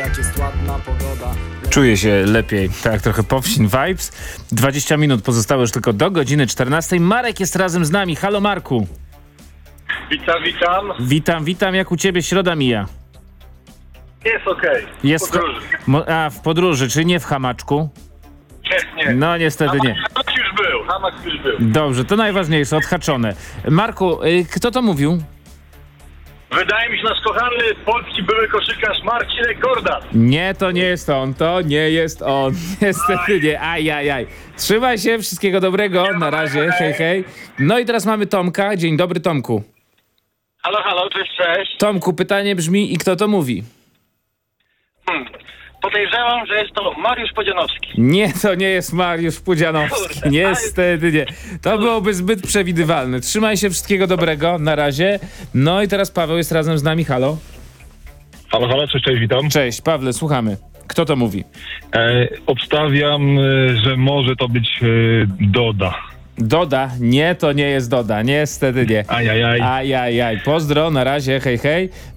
jak jest ładna pogoda. Czuję się lepiej, tak, trochę Powsin vibes. 20 minut pozostało już tylko do godziny 14. Marek jest razem z nami. Halo Marku. Witam. Witam, jak u ciebie środa mija? Jest okej. Jest W podróży. w podróży, czy nie w hamaczku? Nie. No niestety nie. Hamak już był. Dobrze, to najważniejsze, odhaczone. Marku, kto to mówił? Wydaje mi się nasz kochany polski były koszykarz Marcinek Gordat. Nie, to nie jest on, Niestety nie, ajajaj. Trzymaj się, wszystkiego dobrego, na razie, hej. No i teraz mamy Tomka. Dzień dobry, Tomku. Halo, cześć. Tomku, pytanie brzmi, i kto to mówi? Podejrzewam, że jest to Mariusz Podzianowski. Nie, to nie jest Mariusz Pudzianowski. Kurde, Niestety nie. To byłoby zbyt przewidywalne. Trzymaj się, wszystkiego dobrego. Na razie. No i teraz Paweł jest razem z nami. Halo. Halo, cześć, witam. Cześć, Pawle, słuchamy. Kto to mówi? Obstawiam, że może to być Doda. Doda? Nie, to nie jest Doda. Niestety nie. Ajajaj. Ajajaj. Pozdro, na razie, hej.